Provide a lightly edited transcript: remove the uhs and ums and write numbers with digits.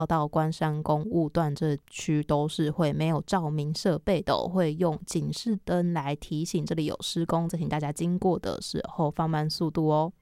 到关山公务段这区都是会没有照明设备的会用警示灯来提醒这里有施工，再请大家经过的时候放慢速度哦。